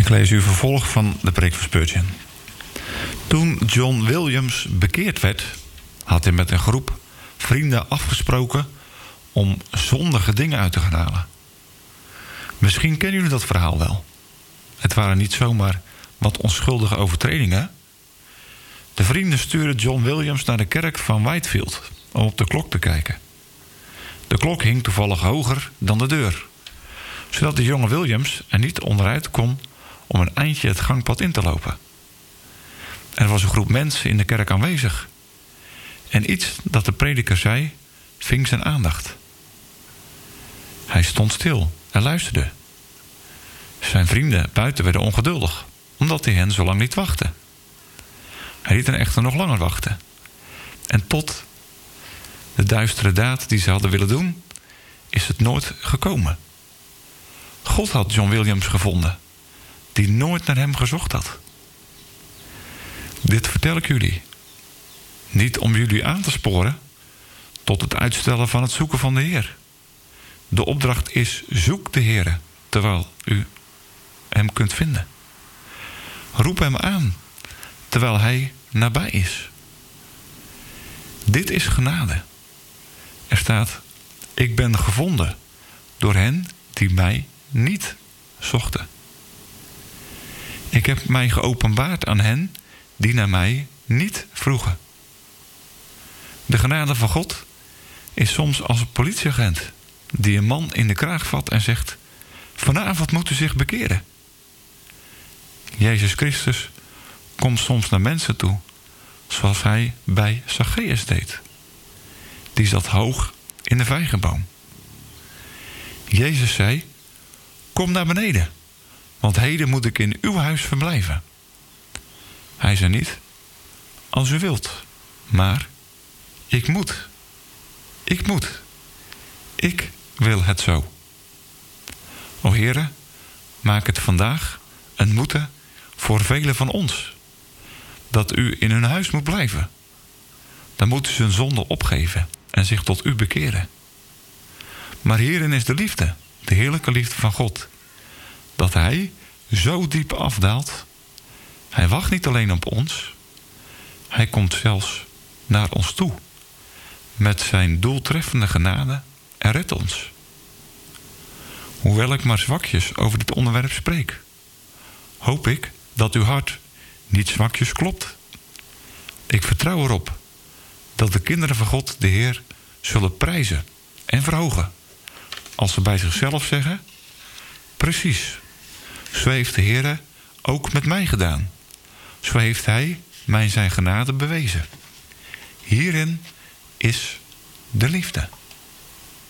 Ik lees u vervolg van de preek van Spurgeon. Toen John Williams bekeerd werd, had hij met een groep vrienden afgesproken om zondige dingen uit te gaan halen. Misschien kennen jullie dat verhaal wel. Het waren niet zomaar wat onschuldige overtredingen. De vrienden stuurden John Williams naar de kerk van Whitefield om op de klok te kijken. De klok hing toevallig hoger dan de deur, zodat de jonge Williams er niet onderuit kon om een eindje het gangpad in te lopen. Er was een groep mensen in de kerk aanwezig. En iets dat de prediker zei, ving zijn aandacht. Hij stond stil en luisterde. Zijn vrienden buiten werden ongeduldig, omdat hij hen zo lang liet wachten. Hij liet hen echter nog langer wachten. En tot de duistere daad die ze hadden willen doen, is het nooit gekomen. God had John Williams gevonden, die nooit naar hem gezocht had. Dit vertel ik jullie, niet om jullie aan te sporen tot het uitstellen van het zoeken van de Heer. De opdracht is: zoek de Heer terwijl u hem kunt vinden. Roep hem aan terwijl hij nabij is. Dit is genade. Er staat: ik ben gevonden door hen die mij niet zochten. Ik heb mij geopenbaard aan hen die naar mij niet vroegen. De genade van God is soms als een politieagent die een man in de kraag vat en zegt: vanavond moet u zich bekeren. Jezus Christus komt soms naar mensen toe, zoals hij bij Zacchaeus deed. Die zat hoog in de vijgenboom. Jezus zei: kom naar beneden, want heden moet ik in uw huis verblijven. Hij zei niet: als u wilt, maar ik moet. Ik moet. Ik wil het zo. O Heere, maak het vandaag een moeten voor velen van ons, dat u in hun huis moet blijven. Dan moeten ze hun zonde opgeven en zich tot u bekeren. Maar hierin is de liefde, de heerlijke liefde van God, dat hij zo diep afdaalt. Hij wacht niet alleen op ons, hij komt zelfs naar ons toe met zijn doeltreffende genade en redt ons. Hoewel ik maar zwakjes over dit onderwerp spreek, hoop ik dat uw hart niet zwakjes klopt. Ik vertrouw erop dat de kinderen van God de Heer zullen prijzen en verhogen, als ze bij zichzelf zeggen: precies, zo heeft de Heer ook met mij gedaan. Zo heeft hij mij zijn genade bewezen. Hierin is de liefde.